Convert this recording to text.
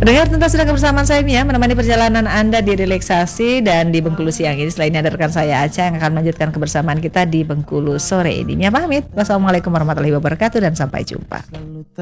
Pendengar tuntas sudah kebersamaan saya Mia menemani perjalanan Anda di relaksasi dan di Bengkulu siang ini. Selain ada rekan saya Aca yang akan melanjutkan kebersamaan kita di Bengkulu sore ini. Mia pamit. Wassalamualaikum warahmatullahi wabarakatuh dan sampai jumpa.